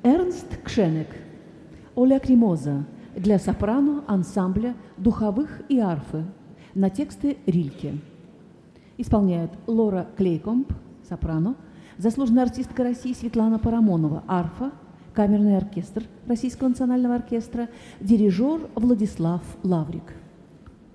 Эрнст Кшенек «О лакримоза» для сопрано, ансамбля, духовых и арфы на тексты Рильке. Исполняют Лора Клейкомб, сопрано, заслуженная артистка России Светлана Парамонова, арфа, камерный оркестр Российского национального оркестра, дирижер Владислав Лаврик.